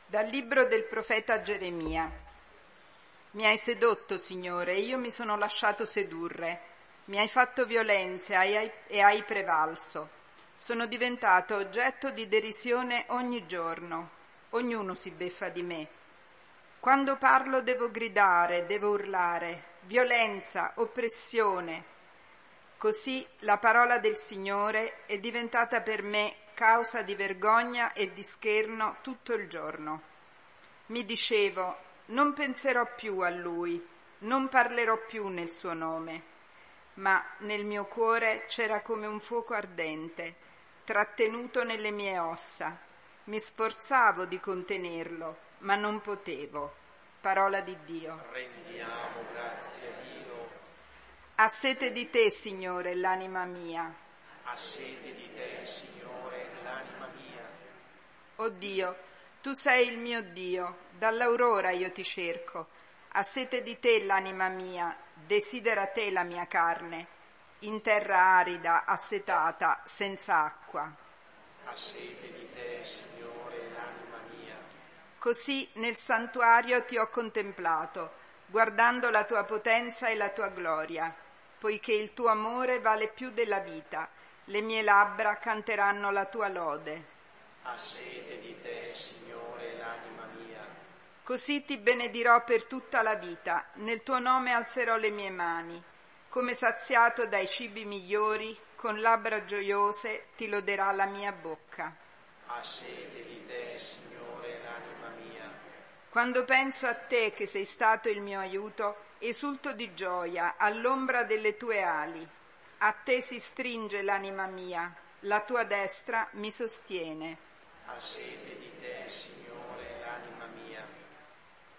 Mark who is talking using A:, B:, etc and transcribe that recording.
A: Dal libro del profeta Geremia. Mi hai sedotto, Signore, e io mi sono lasciato sedurre. Mi hai fatto violenza e hai prevalso. Sono diventato oggetto di derisione ogni giorno. Ognuno si beffa di me. Quando parlo devo gridare, devo urlare. Violenza, oppressione. Così la parola del Signore è diventata per me causa di vergogna e di scherno tutto il giorno. Mi dicevo, non penserò più a Lui, non parlerò più nel suo nome, ma nel mio cuore c'era come un fuoco ardente, trattenuto nelle mie ossa. Mi sforzavo di contenerlo, ma non potevo. Parola di Dio.
B: Rendiamo grazie a Dio.
A: Ha sete di te, Signore, l'anima mia.
B: Ha sete di te, Signore, l'anima mia.
A: O Dio, tu sei il mio Dio, dall'aurora io ti cerco. Ha sete di te l'anima mia, desidera te la mia carne, in terra arida, assetata, senza acqua.
B: Ha sete di te, Signore, l'anima mia.
A: Così nel santuario ti ho contemplato, guardando la tua potenza e la tua gloria, poiché il tuo amore vale più della vita, le mie labbra canteranno la tua lode.
B: Ha sete di te, Signore, l'anima mia.
A: Così ti benedirò per tutta la vita, nel tuo nome alzerò le mie mani. Come saziato dai cibi migliori, con labbra gioiose ti loderà la mia bocca.
B: Ha sete di te, Signore, l'anima mia.
A: Quando penso a te che sei stato il mio aiuto, esulto di gioia all'ombra delle tue ali. A te si stringe l'anima mia, la tua destra mi sostiene.
B: Ha sete di te, Signore.